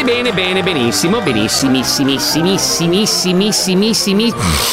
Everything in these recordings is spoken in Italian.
benissimo, benissimissimissimissimissimissimissimissimissimi.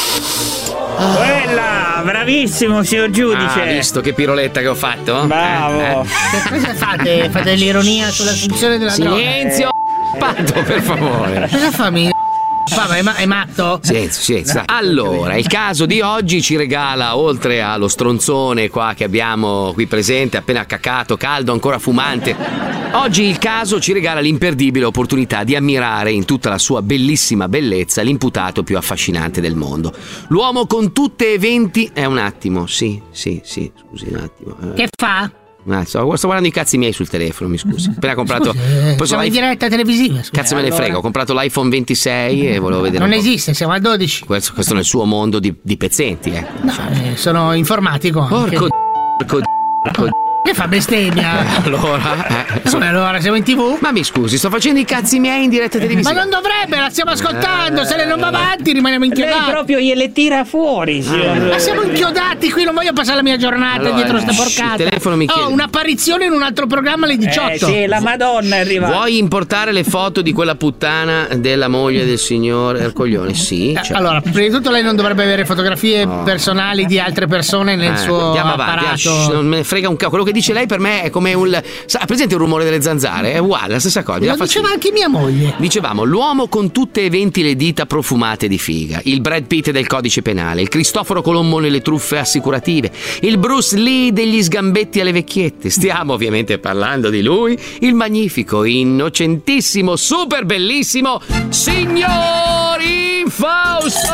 Quella, bravissimo signor giudice. Hai visto che piroletta che ho fatto? Bravo. Cosa fate? Fate l'ironia sull'assunzione della droga? Silenzio, patto, per favore. Cosa fa è matto? Silenzio. Allora, il caso di oggi ci regala, oltre allo stronzone qua che abbiamo qui presente, appena cacato, caldo, ancora fumante, oggi il caso ci regala l'imperdibile opportunità di ammirare in tutta la sua bellissima bellezza l'imputato più affascinante del mondo. L'uomo con tutte e 20... un attimo, sì, scusi un attimo. Che fa? Sto guardando i cazzi miei sul telefono, mi scusi. Appena comprato. Siamo in diretta televisiva. Cazzo me ne frega, ho comprato l'iPhone 26 e volevo vedere. Non esiste, siamo al 12. Questo nel suo mondo di pezzenti, No, sono informatico. Porco. Che fa bestemmia? Allora, siamo in TV? Ma mi scusi, sto facendo i cazzi miei in diretta televisiva. Ma non dovrebbe, la stiamo ascoltando. Se lei non va avanti, rimaniamo inchiodati. Lei proprio gliele tira fuori, signor. Ma siamo inchiodati qui, non voglio passare la mia giornata dietro sta porcata. Il telefono mi chiede. Un'apparizione in un altro programma alle 18. Sì, la Madonna è arrivata. Vuoi importare le foto di quella puttana della moglie del signor Ercoglione? Sì. Certo. Allora, prima di tutto lei non dovrebbe avere fotografie personali di altre persone nel suo apparato. Non me ne frega un cazzo. Quello che dice lei per me è come presente il rumore delle zanzare? È uguale, la stessa cosa. Lo diceva anche mia moglie. Dicevamo, l'uomo con tutte e 20 le dita profumate di figa, il Brad Pitt del codice penale, il Cristoforo Colombo nelle truffe assicurative, il Bruce Lee degli sgambetti alle vecchiette. Stiamo ovviamente parlando di lui, il magnifico, innocentissimo, super bellissimo signor Infausto!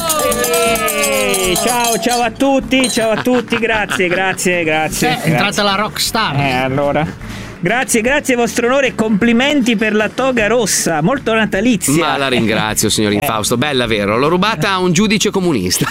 Ciao a tutti, grazie. È entrata la rockstar. Allora. Grazie vostro onore, complimenti per la toga rossa, molto natalizia. Ma la ringrazio signor Infausto, bella vero, l'ho rubata a un giudice comunista.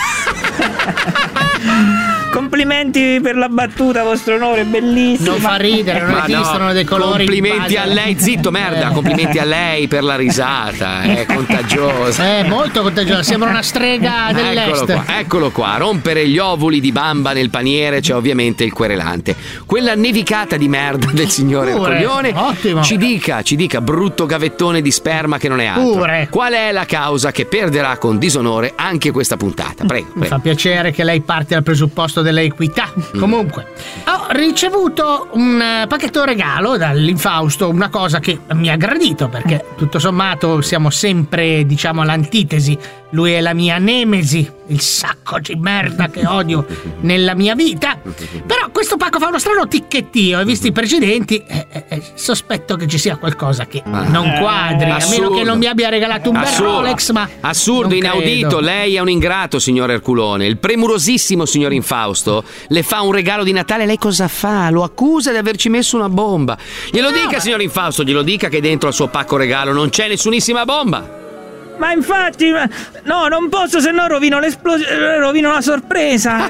Complimenti per la battuta, vostro onore, bellissima. Non fa ridere, non esistono dei colori. Complimenti a lei, zitto merda, complimenti a lei per la risata, è contagiosa. È molto contagiosa, sembra una strega dell'est. Eccolo qua, a rompere gli ovuli di bamba nel paniere c'è ovviamente il querelante. Quella nevicata di merda del signore Ercoglione. Ottimo. Ci dica, brutto gavettone di sperma che non è altro. Pure. Qual è la causa che perderà con disonore anche questa puntata? Prego. Mi fa piacere che lei parte dal presupposto dell'equità. Comunque, ho ricevuto un pacchetto regalo dall'Infausto, una cosa che mi ha gradito perché tutto sommato siamo sempre, diciamo, all'antitesi. Lui è la mia nemesi, il sacco di merda che odio nella mia vita. Però questo pacco fa uno strano ticchettio e visti i precedenti sospetto che ci sia qualcosa che non quadri. Assurdo. A meno che non mi abbia regalato un bel Rolex, ma assurdo, inaudito. Lei è un ingrato, signor Erculone. Il premurosissimo signor Infausto le fa un regalo di Natale, lei cosa fa? Lo accusa di averci messo una bomba. Glielo dica, signor Infausto, glielo dica che dentro al suo pacco regalo non c'è nessunissima bomba. Ma infatti, no, non posso, se no rovino rovino la sorpresa.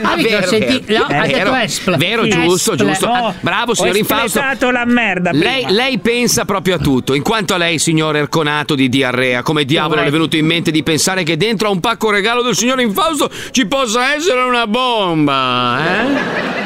Vero, giusto. No, bravo, signor Infausto. Ho la merda. Lei pensa proprio a tutto. In quanto a lei, signor Erconato di diarrea, come diavolo le è venuto in mente di pensare che dentro a un pacco regalo del signor Infausto ci possa essere una bomba,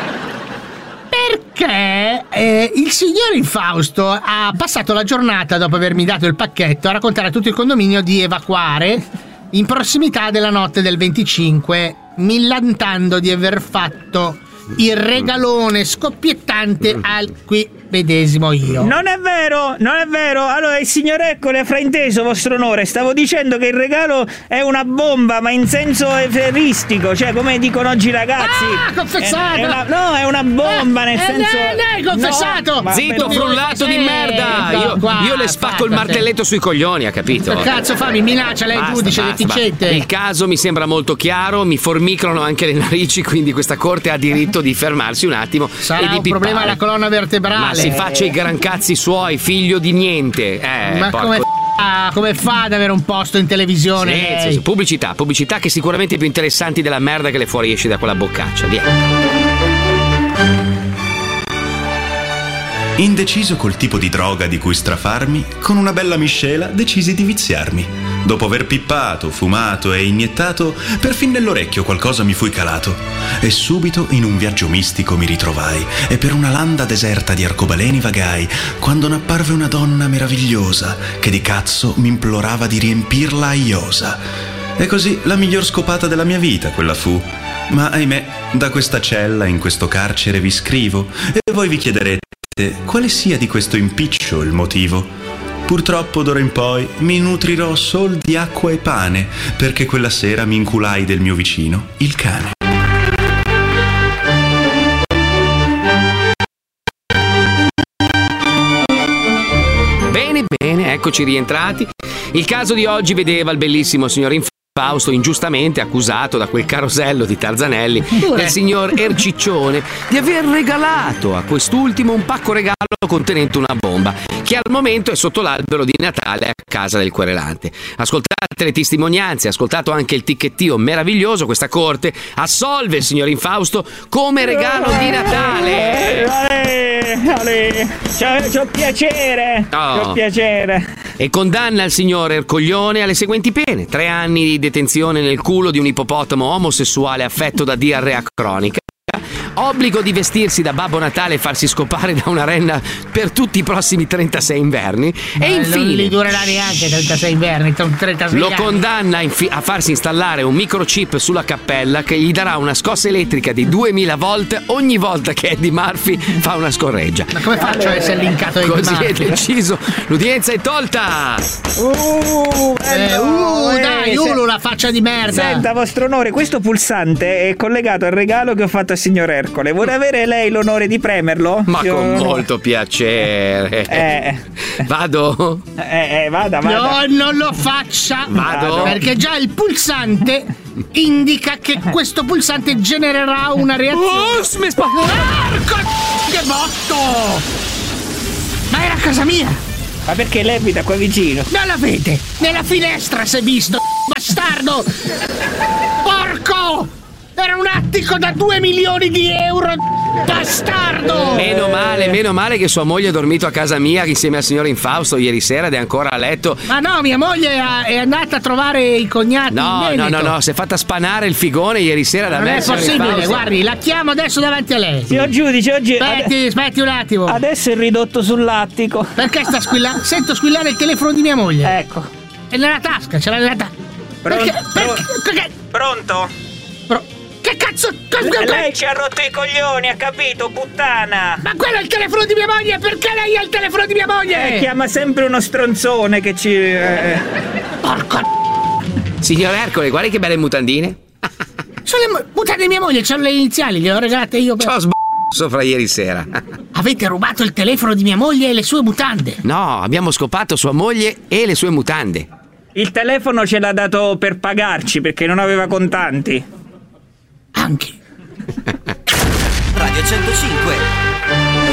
Perché il signor Infausto ha passato la giornata, dopo avermi dato il pacchetto, a raccontare a tutto il condominio di evacuare in prossimità della notte del 25, millantando di aver fatto il regalone scoppiettante al qui medesimo io. Non è vero. Allora il signor Ecco le ha frainteso, vostro onore. Stavo dicendo che il regalo è una bomba, ma in senso eferistico, cioè come dicono oggi i ragazzi. Confessato! È una bomba, nel senso. Lei confessato! No, zitto, frullato di merda! Io le spacco il martelletto sui coglioni, ha capito? Che cazzo fa? Mi minaccia lei, giudice deficiente. Il caso mi sembra molto chiaro, mi formicano anche le narici, quindi questa corte ha diritto di fermarsi un attimo. Sarà e di un problema alla colonna vertebrale. Ma si faccia i gran cazzi suoi, figlio di niente. Ma come fa ad avere un posto in televisione? Sì, pubblicità che sicuramente è più interessanti della merda che le fuoriesce da quella boccaccia. Via. Indeciso col tipo di droga di cui strafarmi, con una bella miscela decisi di viziarmi. Dopo aver pippato, fumato e iniettato, perfin nell'orecchio qualcosa mi fui calato. E subito in un viaggio mistico mi ritrovai, e per una landa deserta di arcobaleni vagai, quando n'apparve una donna meravigliosa, che di cazzo mi implorava di riempirla a iosa. E così la miglior scopata della mia vita quella fu. Ma ahimè, da questa cella in questo carcere vi scrivo, e voi vi chiederete quale sia di questo impiccio il motivo. Purtroppo d'ora in poi mi nutrirò sol di acqua e pane, perché quella sera mi inculai del mio vicino, il cane. Bene, eccoci rientrati. Il caso di oggi vedeva il bellissimo signor Fausto ingiustamente accusato da quel carosello di Tarzanelli del signor Erciccione di aver regalato a quest'ultimo un pacco regalo contenente una bomba che al momento è sotto l'albero di Natale a casa del querelante. Ascoltate le testimonianze, ascoltato anche il ticchettio meraviglioso, questa corte assolve il signor Infausto come regalo di Natale. C'ho piacere. C'ho piacere. E condanna il signor Ercoglione alle seguenti pene: 3 anni di detenzione nel culo di un ippopotamo omosessuale affetto da diarrea cronica, obbligo di vestirsi da Babbo Natale e farsi scopare da una renna per tutti i prossimi 36 inverni, e infine non gli durerà neanche 36 inverni, 36 lo anni. condanna a farsi installare un microchip sulla cappella che gli darà una scossa elettrica di 2000 volt ogni volta che Eddie Murphy fa una scorreggia. Ma come faccio a essere linkato ai Così è deciso, l'udienza è tolta. Dai, la faccia di merda. Senta, vostro onore, questo pulsante è collegato al regalo che ho fatto al signor Ercole. Vuole avere lei l'onore di premerlo? Ma con molto piacere. Vado? Vada. No, non lo faccia. Vado. Perché già il pulsante indica che questo pulsante genererà una reazione. Porco che botto! Ma era a casa mia! Ma perché lei abita qua vicino? Non la vede? Nella finestra si è visto, bastardo! Porco! Era un attico da 2 milioni di euro, bastardo! Meno male che sua moglie è dormito a casa mia insieme al signor Infausto ieri sera ed è ancora a letto. Ma no, mia moglie è andata a trovare i cognati. No, si è fatta spanare il figone ieri sera da non me. Non è possibile, guardi, la chiamo adesso davanti a lei. Signor giudice, oggi... Aspetti un attimo. Adesso è ridotto sull'attico. Perché sta squillando? Sento squillare il telefono di mia moglie. Ecco. È nella tasca, ce l'ha nella tasca. Pronto? Che cazzo? Lei ci ha rotto i coglioni, ha capito, puttana? Ma quello è il telefono di mia moglie! Perché lei ha il telefono di mia moglie? Chiama sempre uno stronzone che ci... Porco... Signor Ercole, guardi che belle mutandine. Sono le mutande di mia moglie, c'hanno le iniziali, le ho regalate io per... C'ho sopra ieri sera. Avete rubato il telefono di mia moglie e le sue mutande? No, abbiamo scopato sua moglie e le sue mutande. Il telefono ce l'ha dato per pagarci perché non aveva contanti. Anche. Radio 105